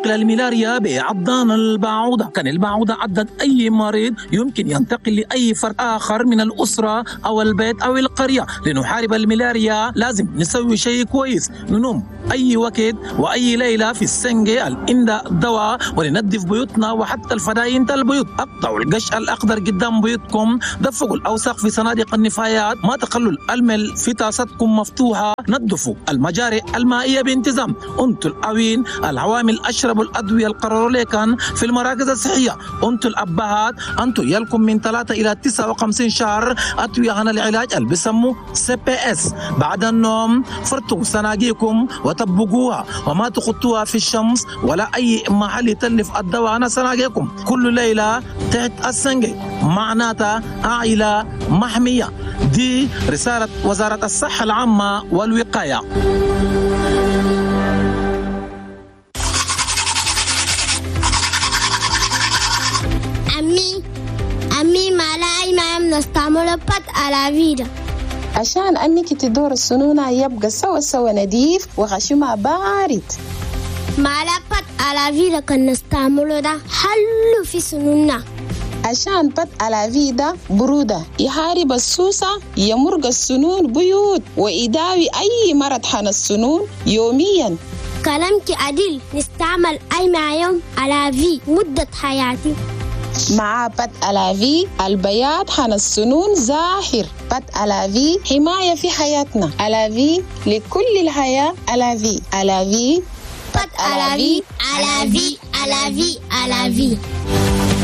تنتقل الملاريا بعضان البعوضة. كان البعوضة عدد أي مريض يمكن ينتقل لأي فرد آخر من الأسرة أو البيت أو القرية. لنحارب الملاريا لازم نسوي شيء كويس، ننوم أي وقت وأي ليلة في السنجة الإمداء الدواء، وننظف بيوتنا وحتى الفداين البيوت. اقطعوا القش الأخضر قدام بيوتكم، دفقوا الأوساخ في صناديق النفايات، ما تخلوا المل في طاستكم مفتوحة، نظفوا المجاري المائية بانتظام. انتوا الأوين العوامل أشربوا الأدوية القرروا لكن في المراكز الصحية. انتوا الأبهات انتوا يلكم من 3 إلى 59 شهر أدوية عن العلاج اللي بيسموا CPS. بعد النوم فرطوا صناديقكم وطبقوها وما تخطوها في الشمس ولا أي محل يتلف الدواء عن صناديقكم. كل ليلة تحت السنجة معناتها عائلة محمية. دي رسالة وزارة الصحة العامة والوقاية. أمي ما لا أي ما نستعمل بات على فيدا عشان أنك تدور السنونة يبقى سوا نظيف وغشمها بارد. ما لا بات على فيدا كان نستعمله ده حلو في سنوننا. عشان بات على فيدا برودة يحارب السوسة، يمرق السنون بيوت ويداوي أي مرض حن السنون يوميا. كلامك عديل، نستعمل أي مع يوم على في مدة حياتي. مع بات ألافي البياض حن السنون ظاهر. بات ألافي حماية في حياتنا. ألافي لكل الحياة. ألافي بات ألافي. ألافي